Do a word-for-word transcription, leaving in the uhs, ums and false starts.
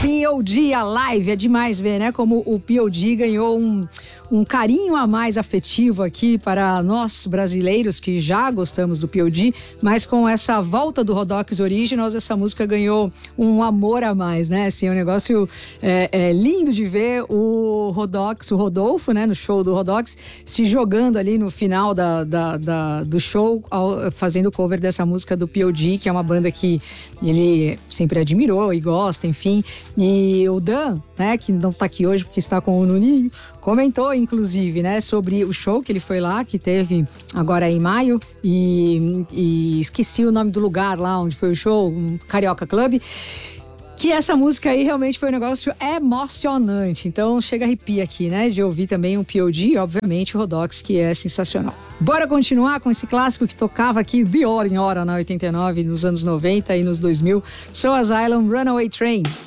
P O D Alive, é demais ver, né? Como o P O D ganhou um, um carinho a mais afetivo aqui para nós brasileiros que já gostamos do P O D, mas com essa volta do Rodox Originals, essa música ganhou um amor a mais, né? Assim, é um negócio é, é lindo de ver o Rodox, o Rodolfo, né? No show do Rodox, se jogando ali no final da, da, da, do show, ao, fazendo cover dessa música do P O D, que é uma banda que ele sempre admirou e gosta, enfim. E o Dan, né, que não tá aqui hoje porque está com o Nuninho, comentou, inclusive, né, sobre o show que ele foi lá, que teve agora em maio, e, e esqueci o nome do lugar lá onde foi o show, um Carioca Club, que essa música aí realmente foi um negócio emocionante. Então chega a arrepia aqui, né, de ouvir também o P O D e, obviamente, o Rodox, que é sensacional. Bora continuar com esse clássico que tocava aqui de hora em hora na oitenta e nove, nos anos noventa e nos dois mil. Soul Asylum, Runaway Train.